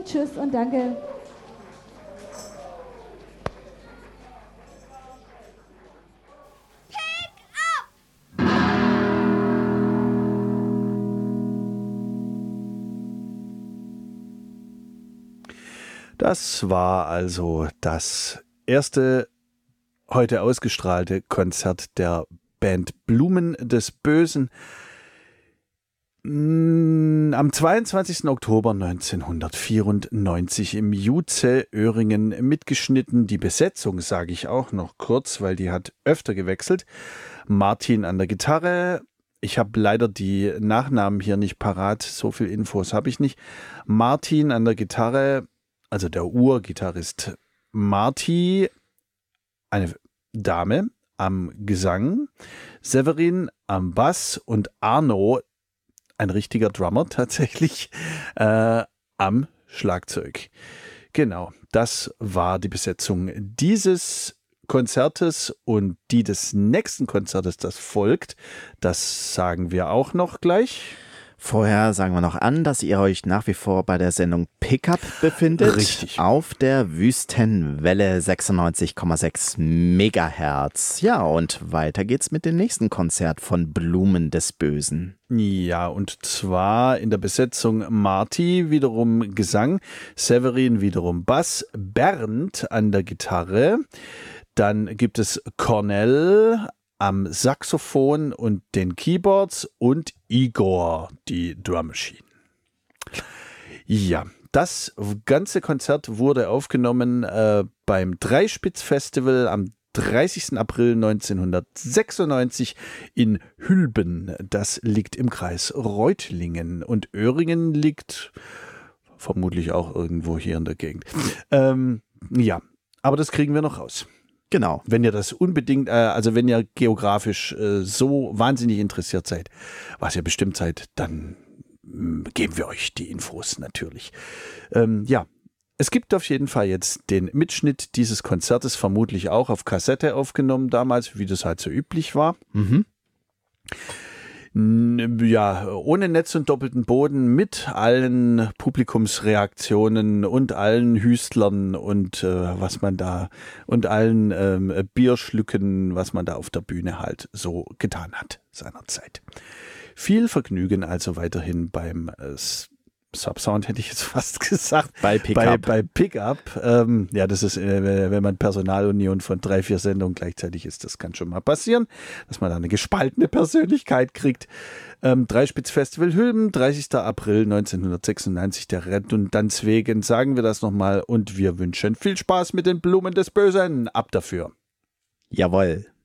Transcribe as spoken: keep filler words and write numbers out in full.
tschüss und danke. Das war also das erste heute ausgestrahlte Konzert der Band Blumen des Bösen. Am zweiundzwanzigsten Oktober neunzehnhundertvierundneunzig im Juze Öhringen mitgeschnitten. Die Besetzung sage ich auch noch kurz, weil die hat öfter gewechselt. Martin an der Gitarre. Ich habe leider die Nachnamen hier nicht parat. So viel Infos habe ich nicht. Martin an der Gitarre, also der Urgitarrist Marti, eine Dame am Gesang, Severin am Bass und Arno, ein richtiger Drummer tatsächlich, äh, am Schlagzeug. Genau, das war die Besetzung dieses Konzertes und die des nächsten Konzertes, das folgt. Das sagen wir auch noch gleich. Vorher sagen wir noch an, dass ihr euch nach wie vor bei der Sendung Pickup befindet. Richtig. Auf der Wüstenwelle sechsundneunzig Komma sechs Megahertz. Ja, und weiter geht's mit dem nächsten Konzert von Blumen des Bösen. Ja, und zwar in der Besetzung Marti wiederum Gesang, Severin wiederum Bass, Bernd an der Gitarre. Dann gibt es Cornell am Saxophon und den Keyboards und Igor, die Drum Machine. Ja, das ganze Konzert wurde aufgenommen äh, beim Dreispitz-Festival am dreißigsten April neunzehnhundertsechsundneunzig in Hülben. Das liegt im Kreis Reutlingen und Öhringen liegt vermutlich auch irgendwo hier in der Gegend. Ähm, ja, aber das kriegen wir noch raus. Genau. Wenn ihr das unbedingt, äh, also wenn ihr geografisch äh, so wahnsinnig interessiert seid, was ihr bestimmt seid, dann mh, geben wir euch die Infos natürlich. Ähm, ja, es gibt auf jeden Fall jetzt den Mitschnitt dieses Konzertes, vermutlich auch auf Kassette aufgenommen damals, wie das halt so üblich war. Mhm. Ja, ohne Netz und doppelten Boden, mit allen Publikumsreaktionen und allen Hüstlern und äh, was man da und allen ähm, Bierschlücken, was man da auf der Bühne halt so getan hat seinerzeit. Viel Vergnügen also weiterhin beim äh, Subsound, hätte ich jetzt fast gesagt. Bei Pickup. Bei, bei Pickup. Ähm, ja, das ist, äh, wenn man Personalunion von drei, vier Sendungen gleichzeitig ist, das kann schon mal passieren, dass man da eine gespaltene Persönlichkeit kriegt. Ähm, Dreispitz-Festival Hülben, dreißigsten April neunzehnhundertsechsundneunzig, der Redundanz wegen, sagen wir das nochmal und wir wünschen viel Spaß mit den Blumen des Bösen. Ab dafür. Jawohl.